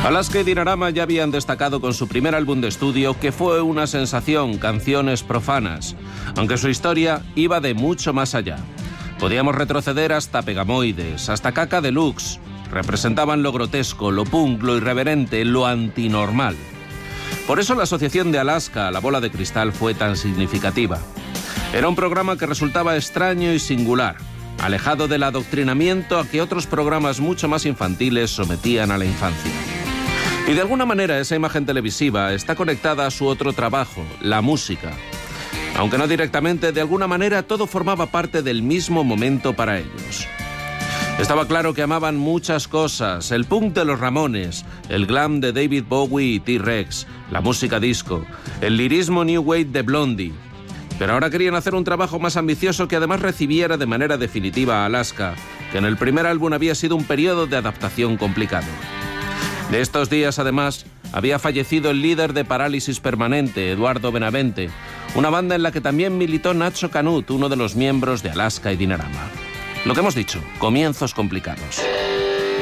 Alaska y Dinarama ya habían destacado con su primer álbum de estudio, que fue una sensación, Canciones Profanas, aunque su historia iba de mucho más allá. Podíamos retroceder hasta Pegamoides, hasta Caca Deluxe. Representaban lo grotesco, lo punk, lo irreverente, lo antinormal. Por eso la asociación de Alaska a La Bola de Cristal fue tan significativa. Era un programa que resultaba extraño y singular, alejado del adoctrinamiento a que otros programas mucho más infantiles sometían a la infancia. Y de alguna manera esa imagen televisiva está conectada a su otro trabajo, la música. Aunque no directamente, de alguna manera todo formaba parte del mismo momento para ellos. Estaba claro que amaban muchas cosas: el punk de los Ramones, el glam de David Bowie y T-Rex, la música disco, el lirismo New Wave de Blondie. Pero ahora querían hacer un trabajo más ambicioso que además recibiera de manera definitiva a Alaska, que en el primer álbum había sido un periodo de adaptación complicado. De estos días, además, había fallecido el líder de Parálisis Permanente, Eduardo Benavente, una banda en la que también militó Nacho Canut, uno de los miembros de Alaska y Dinarama. Lo que hemos dicho, comienzos complicados.